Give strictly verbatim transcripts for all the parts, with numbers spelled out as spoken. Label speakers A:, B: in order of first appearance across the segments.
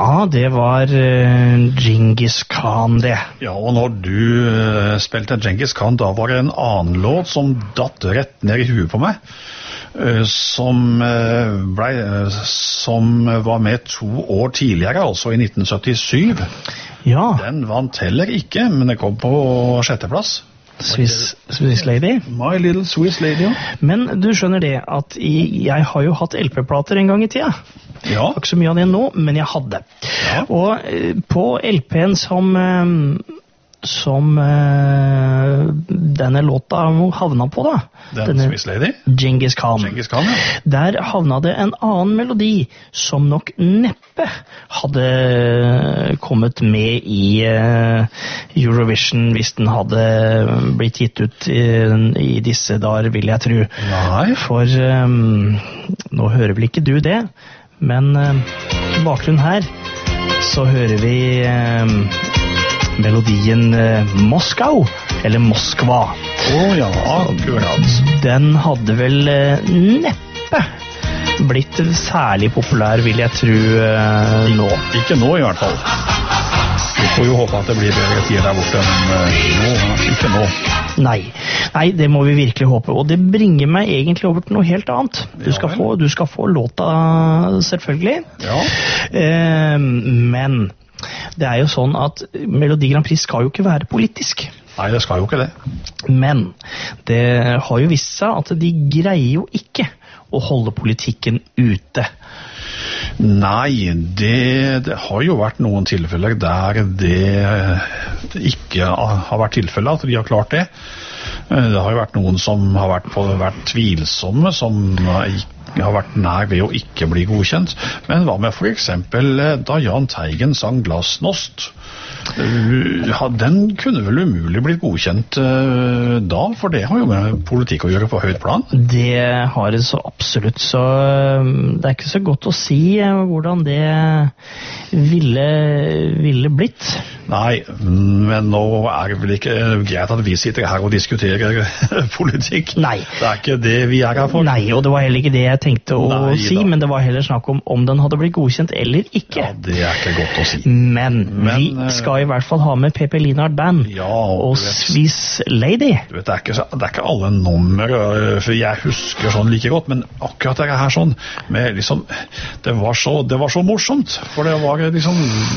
A: Ja, det var uh, Genghis Khan, det.
B: Ja, og når du uh, spilte Genghis Khan, da var det en annen låt som datt rett ned i huet på meg. Uh, som, uh, ble, uh, som var med to år tidligere, altså i nitten syttisju.
A: Ja.
B: Den vant heller ikke, men det kom på sjetteplass.
A: Swiss, Swiss Lady.
B: My Little Swiss Lady, ja.
A: Men du skjønner det at jeg har jo hatt L P-plater en gang i tida.
B: Ja.
A: Ikke så mye av det nå, men jeg hadde.
B: Ja.
A: Og på L P-en som som uh, denne låta havna på, da.
B: Den
A: denne
B: Swiss Lady?
A: Genghis Khan.
B: Genghis Khan, ja.
A: Der havna det en annen melodi som nok neppe hadde kommet med i uh, Eurovision hvis den hadde blitt gitt ut i, i disse dager, vil jeg tro.
B: Nei.
A: For um, nå hører vel ikke du det, men uh, i bakgrunnen her så hører vi um, melodien uh, Moskau, eller Moskva.
B: Å oh, ja, akkurat.
A: Den hadde vel uh, neppe blitt særlig populær, vil jeg tro, uh, nå.
B: Ikke nå i hvert fall. Vi får jo håpe at det blir bedre tid der borte, men uh, nå, ikke nå.
A: Nei. Nei, det må vi virkelig håpe. Og det bringer meg egentlig over til noe helt annet. Du skal, ja, få, du skal få låta, selvfølgelig.
B: Ja.
A: Uh, men det er jo sånn at Melodi Grand Prix skal jo ikke være politisk.
B: Nei, det skal jo ikke det.
A: Men det har jo vist seg at de greier jo ikke å holde politikken ute.
B: Nei, det, det har jo vært noen tilfeller der det ikke har vært tilfellet at de har klart det. Det har jo vært noen som har vært, på, vært tvilsomme, som ikke har vært nær ved å ikke bli godkjent. Men hva med for eksempel da Jahn Teigen sang Glasnost? Den kunne vel umulig blitt godkjent uh, da, for det har jo med politikk å gjøre på høyt plan.
A: Det har det så absolutt, så det er ikke så godt å si hvordan det ville, ville blitt.
B: Nei, men nå er det vel ikke greit at vi sitter her og diskuterer politikk.
A: Nei.
B: Det er ikke det vi er her for.
A: Nei, og det var heller ikke det jeg tenkte å
B: Nei,
A: si,
B: da.
A: men det var heller snakk om om den hadde blitt godkjent eller ikke.
B: Ja, det er ikke godt å si.
A: Men, men vi skal i hvert fall ha med Pepe Linard Band,
B: ja,
A: og Swiss Lady.
B: Du vet, det er ikke, det er ikke alle nummer, for jeg husker sånn like godt, men akkurat det her sånn, med liksom, det var så, det var så morsomt, for det var liksom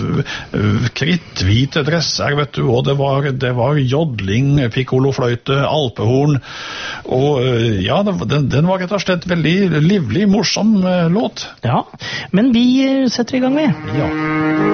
B: kritthvite dresser, vet du, og det var, det var jodling, pikkolofløyte, alpehorn, og ja, den, den var rett og slett veldig livlig, morsom låt.
A: Ja, men vi setter i gang med.
B: Ja.